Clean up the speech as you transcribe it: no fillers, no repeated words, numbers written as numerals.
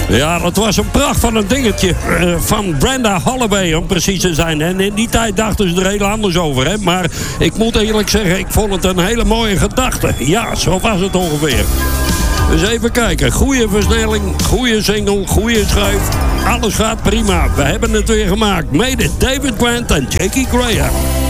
Ja, dat was een pracht van een dingetje. Van Brenda Holloway, om precies te zijn. En in die tijd dachten ze er heel anders over. Hè? Maar ik moet eerlijk zeggen, ik vond het een hele mooie gedachte. Ja, zo was het ongeveer. Dus even kijken. Goeie versnelling, goede single, goede schijf. Alles gaat prima. We hebben het weer gemaakt. Mede David Grant en Jackie Graham.